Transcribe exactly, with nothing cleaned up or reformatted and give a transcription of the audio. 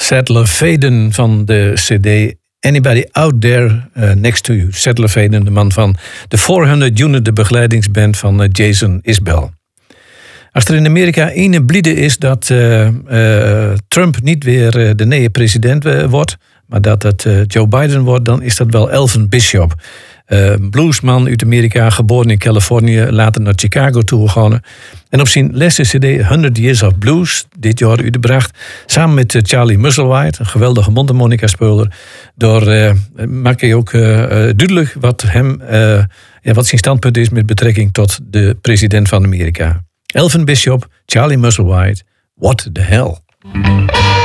Saddler Vaden van de cd Anybody Out There uh, Next to You. Saddler Vaden, de man van de vierhonderd Unit, de begeleidingsband van uh, Jason Isbell. Als er in Amerika ene bliede is dat uh, uh, Trump niet weer uh, de nieuwe president uh, wordt, maar dat het uh, Joe Biden wordt, dan is dat wel Elvin Bishop. Uh, bluesman uit Amerika, geboren in Californië, later naar Chicago toegegaan. En op zijn laatste cd honderd Years of Blues, dit jaar uitgebracht, samen met uh, Charlie Musselwhite, een geweldige mondharmonica-speler, door uh, maak je ook uh, uh, duidelijk wat, hem, uh, ja, wat zijn standpunt is met betrekking tot de president van Amerika. Elvin Bishop, Charlie Musselwhite, What the Hell.